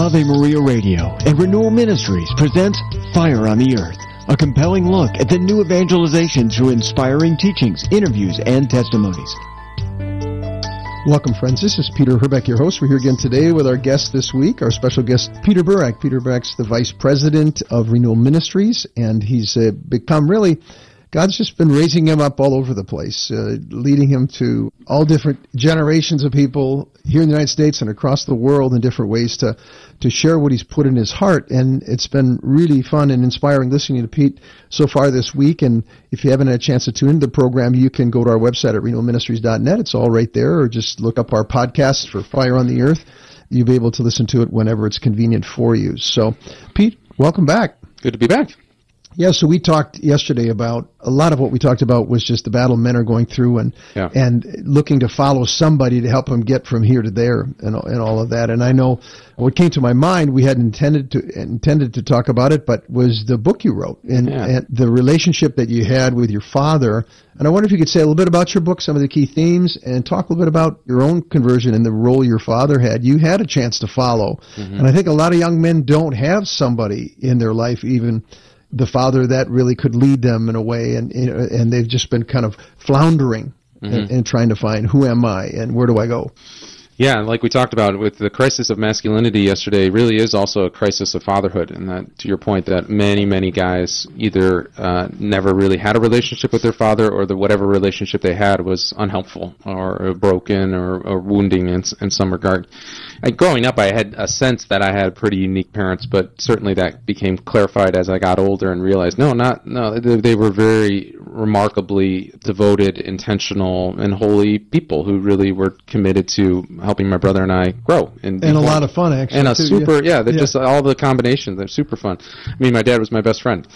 Ave Maria Radio and Renewal Ministries presents Fire on the Earth, a compelling look at the new evangelization through inspiring teachings, interviews, and testimonies. Welcome, friends. This is Peter Herbeck, your host. We're here again today with our guest this week, our special guest, Peter Burak. Peter Burak's the Vice President of Renewal Ministries, and he's become really... God's just been raising him up all over the place, leading him to all different generations of people here in the United States and across the world in different ways to share what he's put in his heart. And it's been really fun and inspiring listening to Pete so far this week. And if you haven't had a chance to tune into the program, you can go to our website at renewalministries.net. It's all right there, or just look up our podcast for Fire on the Earth. You'll be able to listen to it whenever it's convenient for you. So, Pete, welcome back. Good to be back. Yeah, so we talked yesterday about, a lot of what we talked about was just the battle men are going through and looking to follow somebody to help them get from here to there and all of that. And I know what came to my mind, we had intended to talk about it, but was the book you wrote and the relationship that you had with your father. And I wonder if you could say a little bit about your book, some of the key themes, and talk a little bit about your own conversion and the role your father had. You had a chance to follow. Mm-hmm. And I think a lot of young men don't have somebody in their life, even the father, that really could lead them in a way, and they've just been kind of floundering and trying to find, who am I and where do I go? Yeah, like we talked about with the crisis of masculinity yesterday, really is also a crisis of fatherhood. And that, to your point, that many guys either never really had a relationship with their father, or whatever relationship they had was unhelpful or broken or wounding in some regard. Growing up, I had a sense that I had pretty unique parents, but certainly that became clarified as I got older and realized, they were very remarkably devoted, intentional, and holy people who really were committed to helping my brother and I grow. And a lot of fun, actually. And just all the combinations, they're super fun. I mean, my dad was my best friend.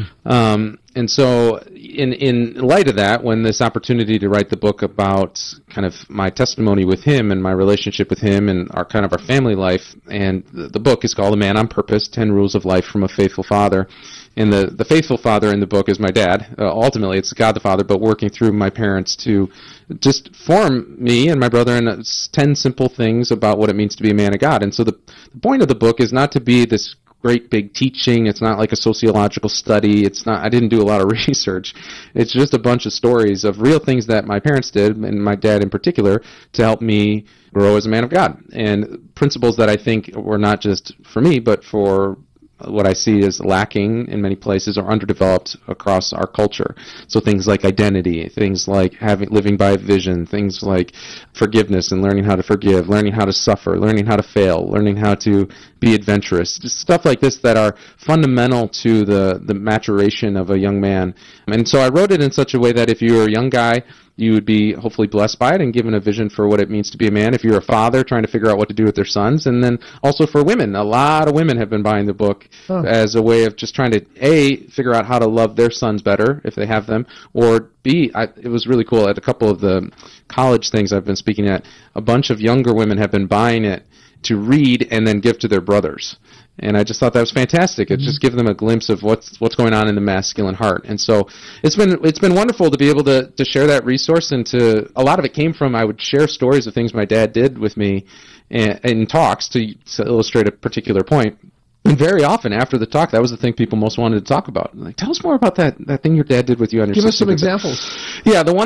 And so in light of that, when this opportunity to write the book about kind of my testimony with him and my relationship with him and our family life, and the book is called A Man on Purpose, 10 Rules of Life from a Faithful Father. And the faithful father in the book is my dad. Ultimately, it's God the Father, but working through my parents to just form me and my brother in 10 simple things about what it means to be a man of God. And so the point of the book is not to be this great big teaching. It's not like a sociological study. I didn't do a lot of research. It's just a bunch of stories of real things that my parents did, and my dad in particular, to help me grow as a man of God. And principles that I think were not just for me, but for what I see as lacking in many places or underdeveloped across our culture. So things like identity, things like living by vision, things like forgiveness and learning how to forgive, learning how to suffer, learning how to fail, learning how to be adventurous, just stuff like this that are fundamental to the maturation of a young man. And so I wrote it in such a way that if you're a young guy, you would be hopefully blessed by it and given a vision for what it means to be a man. If you're a father trying to figure out what to do with their sons, and then also for women, a lot of women have been buying the book as a way of just trying to, A, figure out how to love their sons better if they have them, or B, it was really cool at a couple of the college things I've been speaking at, a bunch of younger women have been buying it to read and then give to their brothers. And I just thought that was fantastic. It just gives them a glimpse of what's going on in the masculine heart. And so it's been wonderful to be able to share that resource, and a lot of it came from, I would share stories of things my dad did with me in talks to illustrate a particular point. And very often after the talk, that was the thing people most wanted to talk about. Like, tell us more about that thing your dad did with you on your 60th. Give us some examples. Yeah, the one